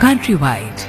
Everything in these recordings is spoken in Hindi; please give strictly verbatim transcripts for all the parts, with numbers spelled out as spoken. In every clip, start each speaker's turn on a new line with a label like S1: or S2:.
S1: Countrywide.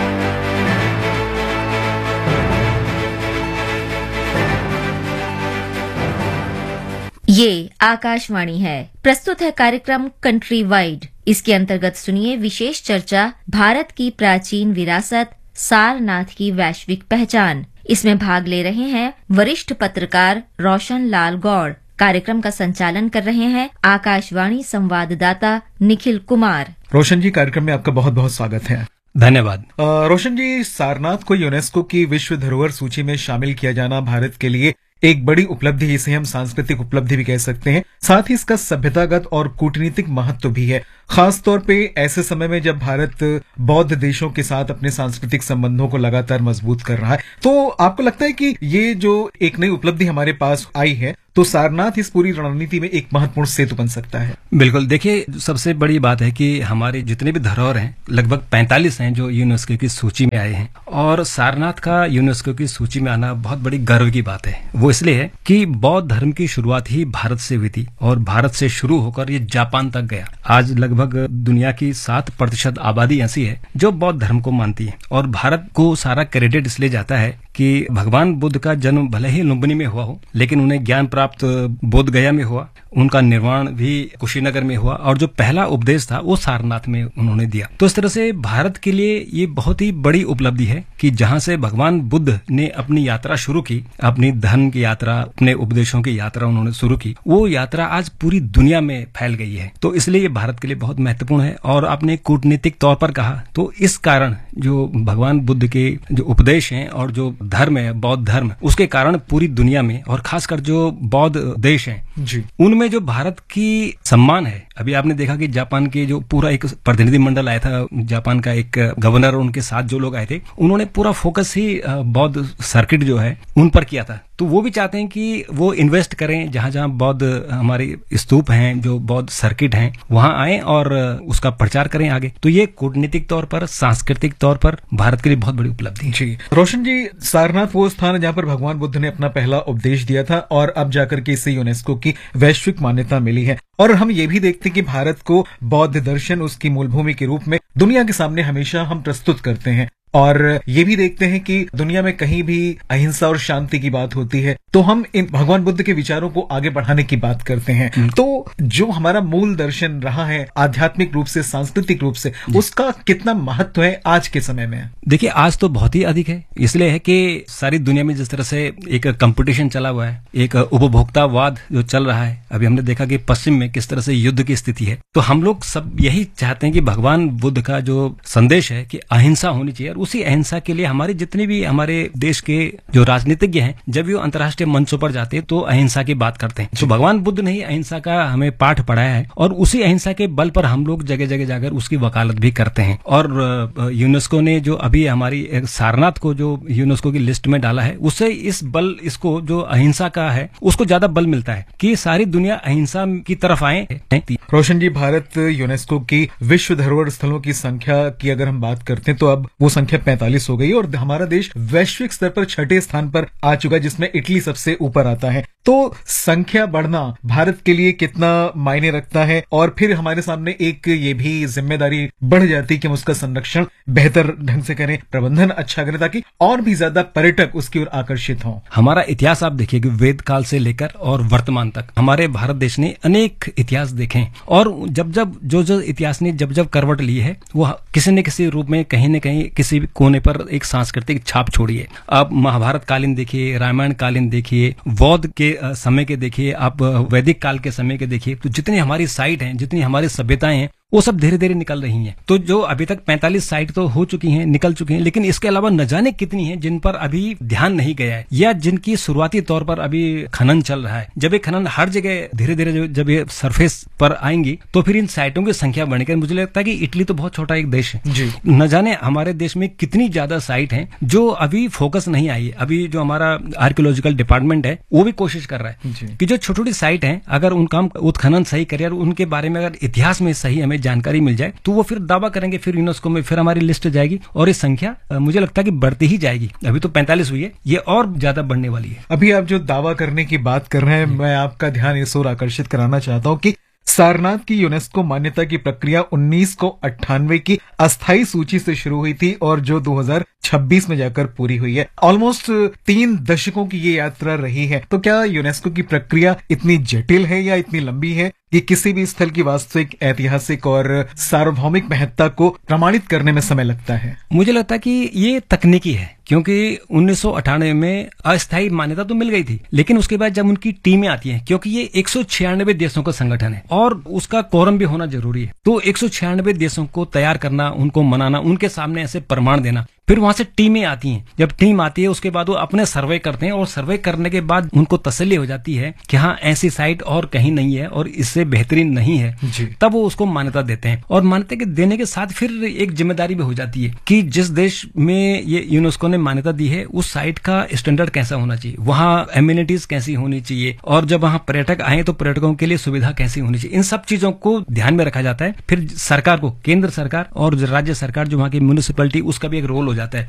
S2: ये आकाशवाणी है। प्रस्तुत है कार्यक्रम कंट्री वाइड। इसके अंतर्गत सुनिए विशेष चर्चा भारत की प्राचीन विरासत सारनाथ की वैश्विक पहचान। इसमें भाग ले रहे हैं वरिष्ठ पत्रकार रोशन लाल गौड़। कार्यक्रम का संचालन कर रहे हैं आकाशवाणी संवाददाता निखिल कुमार।
S3: रोशन जी, कार्यक्रम में आपका बहुत बहुत स्वागत है।
S4: धन्यवाद।
S3: रोशन जी, सारनाथ को यूनेस्को की विश्व धरोहर सूची में शामिल किया जाना भारत के लिए एक बड़ी उपलब्धि, इसे हम सांस्कृतिक उपलब्धि भी कह सकते हैं। साथ ही इसका सभ्यतागत और कूटनीतिक महत्व भी है, खास तौर पे ऐसे समय में जब भारत बौद्ध देशों के साथ अपने सांस्कृतिक संबंधों को लगातार मजबूत कर रहा है। तो आपको लगता है कि ये जो एक नई उपलब्धि हमारे पास आई है, तो सारनाथ इस पूरी रणनीति में एक महत्वपूर्ण सेतु बन सकता है?
S4: बिल्कुल। देखिए, सबसे बड़ी बात है कि हमारे जितने भी धरोहर हैं लगभग पैंतालीस हैं जो यूनेस्को की सूची में आए हैं, और सारनाथ का यूनेस्को की सूची में आना बहुत बड़ी गर्व की बात है। वो इसलिए है कि बौद्ध धर्म की शुरुआत ही भारत से हुई थी और भारत से शुरू होकर ये जापान तक गया। आज लगभग दुनिया की सात प्रतिशत आबादी ऐसी है जो बौद्ध धर्म को मानती है, और भारत को सारा क्रेडिट इसलिए जाता है कि भगवान बुद्ध का जन्म भले ही लुम्बिनी में हुआ हो, लेकिन उन्हें ज्ञान प्राप्त बोध गया में हुआ, उनका निर्वाण भी कुशीनगर में हुआ, और जो पहला उपदेश था वो सारनाथ में उन्होंने दिया। तो इस तरह से भारत के लिए ये बहुत ही बड़ी उपलब्धि है कि जहां से भगवान बुद्ध ने अपनी यात्रा शुरू की, अपनी धर्म की यात्रा, अपने उपदेशों की यात्रा उन्होंने शुरू की, वो यात्रा आज पूरी दुनिया में फैल गई है। तो इसलिए ये भारत के लिए बहुत महत्वपूर्ण है। और आपने कूटनीतिक तौर पर कहा, तो इस कारण जो भगवान बुद्ध के जो उपदेश हैं और जो धर्म है बौद्ध धर्म, उसके कारण पूरी दुनिया में और खासकर जो बौद्ध देश हैं जी, उनमें जो भारत की सम्मान है। अभी आपने देखा कि जापान के जो पूरा एक प्रतिनिधि मंडल आया था, जापान का एक गवर्नर और उनके साथ जो लोग आए थे, उन्होंने पूरा फोकस ही बौद्ध सर्किट जो है उन पर किया था। तो वो भी चाहते हैं कि वो इन्वेस्ट करें जहां जहां बौद्ध हमारे स्तूप हैं, जो बौद्ध सर्किट हैं, वहां आए और उसका प्रचार करें आगे। तो ये कूटनीतिक तौर पर, सांस्कृतिक तौर पर भारत के लिए बहुत बड़ी उपलब्धि है।
S3: जी रोशन जी, सारनाथ वो स्थान है जहां पर भगवान बुद्ध ने अपना पहला उपदेश दिया था और अब जाकर के इसे यूनेस्को की वैश्विक मान्यता मिली है। और हम ये भी देखते हैं कि भारत को बौद्ध दर्शन उसकी मूलभूमि के रूप में दुनिया के सामने हमेशा हम प्रस्तुत करते हैं, और ये भी देखते हैं कि दुनिया में कहीं भी अहिंसा और शांति की बात होती है तो हम इन भगवान बुद्ध के विचारों को आगे बढ़ाने की बात करते हैं। तो जो हमारा मूल दर्शन रहा है आध्यात्मिक रूप से, सांस्कृतिक रूप से, उसका कितना महत्व है आज के समय में?
S4: देखिए, आज तो बहुत ही अधिक है। इसलिए है कि सारी दुनिया में जिस तरह से एक कंपटीशन चला हुआ है, एक उपभोक्तावाद जो चल रहा है, अभी हमने देखा कि पश्चिम में किस तरह से युद्ध की स्थिति है। तो हम लोग सब यही चाहते हैं कि भगवान बुद्ध का जो संदेश है कि अहिंसा होनी चाहिए, और उसी अहिंसा के लिए हमारे जितने भी हमारे देश के जो राजनीतिज्ञ हैं, जब वो अंतर्राष्ट्रीय मंचों पर जाते हैं तो अहिंसा की बात करते हैं। तो भगवान बुद्ध ने ही अहिंसा का हमें पाठ पढ़ाया है, और उसी अहिंसा के बल पर हम लोग जगह जगह जाकर उसकी वकालत भी करते हैं। और यूनेस्को ने जो अभी हमारी सारनाथ को जो यूनेस्को की लिस्ट में डाला है, उससे इस बल, इसको जो अहिंसा का है उसको ज्यादा बल मिलता है कि सारी दुनिया अहिंसा की तरफ आए।
S3: रोशन जी, भारत यूनेस्को की विश्व धरोहर स्थलों की संख्या की अगर हम बात करते हैं तो अब वो संख्या पैंतालीस हो गई, और हमारा देश वैश्विक स्तर पर छठे स्थान पर आ चुका है, जिसमें इटली सबसे ऊपर आता है। तो संख्या बढ़ना भारत के लिए कितना मायने रखता है, और फिर हमारे सामने एक ये भी जिम्मेदारी बढ़ जाती है कि हम उसका संरक्षण बेहतर ढंग से करें, प्रबंधन अच्छा करें, ताकि और भी ज्यादा पर्यटक उसकी ओर आकर्षित हों।
S4: हमारा इतिहास आप देखिए कि वेद काल से लेकर और वर्तमान तक हमारे भारत देश ने अनेक इतिहास देखे, और जब जब जो जो इतिहास ने जब जब करवट ली है, वो किसी न किसी रूप में कहीं न कहीं किसी कोने पर एक सांस्कृतिक छाप छोड़ी है। आप महाभारत कालीन देखिए, रामायण कालीन देखिए, बौद्ध के समय के देखिए, आप वैदिक काल के समय के देखिए, तो जितनी हमारी साइट हैं, जितनी हमारी सभ्यताएं हैं, वो सब धीरे धीरे निकल रही हैं। तो जो अभी तक पैंतालीस साइट तो हो चुकी हैं, निकल चुकी हैं, लेकिन इसके अलावा न जाने कितनी हैं जिन पर अभी ध्यान नहीं गया है, या जिनकी शुरुआती तौर पर अभी खनन चल रहा है। जब ये खनन हर जगह धीरे धीरे जब ये सरफेस पर आएंगी तो फिर इन साइटों की संख्या बढ़ेगी। मुझे लगता है कि इटली तो बहुत छोटा एक देश है जी, न जाने हमारे देश में कितनी ज्यादा साइट हैं जो अभी फोकस नहीं आई है। अभी जो हमारा आर्कियोलॉजिकल डिपार्टमेंट है वो भी कोशिश कर रहा है कि जो छोटी छोटी साइट है, अगर उनका हम उत्खनन सही करें और उनके बारे में अगर इतिहास में सही हमें जानकारी मिल जाए तो वो फिर दावा करेंगे, फिर यूनेस्को में फिर हमारी लिस्ट जाएगी, और ये संख्या मुझे लगता है कि बढ़ती ही जाएगी। अभी तो पैंतालीस हुई है, ये और ज्यादा बढ़ने वाली है।
S3: अभी आप जो दावा करने की बात कर रहे हैं, मैं आपका ध्यान इस ओर आकर्षित कराना चाहता हूँ कि सारनाथ की यूनेस्को मान्यता की प्रक्रिया उन्नीस को अट्ठानवे की अस्थायी सूची से शुरू हुई थी और जो दो हज़ार छब्बीस में जाकर पूरी हुई है। ऑलमोस्ट तीन दशकों की ये यात्रा रही है। तो क्या यूनेस्को की प्रक्रिया इतनी जटिल है या इतनी लंबी है कि किसी भी स्थल की वास्तविक ऐतिहासिक और सार्वभौमिक महत्ता को प्रमाणित करने में समय लगता है?
S4: मुझे लगता है कि ये तकनीकी है, क्योंकि उन्नीस सौ अट्ठानवे में अस्थायी मान्यता तो मिल गई थी, लेकिन उसके बाद जब उनकी टीमें आती हैं, क्योंकि ये एक सौ छियानवे देशों का संगठन है और उसका कोरम भी होना जरूरी है, तो एक सौ छियानवे देशों को तैयार करना, उनको मनाना, उनके सामने ऐसे प्रमाण देना, फिर वहां से टीमें आती हैं। जब टीम आती है उसके बाद वो अपने सर्वे करते हैं और सर्वे करने के बाद उनको तसल्ली हो जाती है कि हाँ ऐसी साइट और कहीं नहीं है और इससे बेहतरीन नहीं है, तब वो उसको मान्यता देते हैं। और मान्यता के देने के साथ फिर एक जिम्मेदारी भी हो जाती है कि जिस देश में ये यूनेस्को ने मान्यता दी है उस साइट का स्टैंडर्ड कैसा होना चाहिए, वहाँ एम्यूनिटीज कैसी होनी चाहिए, और जब वहाँ पर्यटक आए तो पर्यटकों के लिए सुविधा कैसी होनी चाहिए, इन सब चीजों को ध्यान में रखा जाता है। फिर सरकार को, केंद्र सरकार और राज्य सरकार जो वहाँ की म्यूनिसिपैलिटी, उसका भी एक रोल हो जाता है